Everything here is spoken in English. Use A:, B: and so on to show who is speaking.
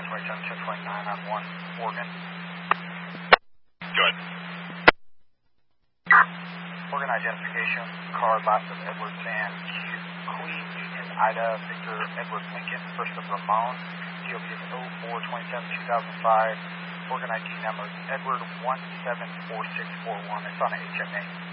A: 27 1029 on 1 Oregon.
B: Good.
A: Oregon identification, car lots of Edwards and Queen Union Ida Victor Edward Lincoln, first of Ramon, DOB is 0427 2005. Oregon ID number is Edward 174641. It's on a HMA.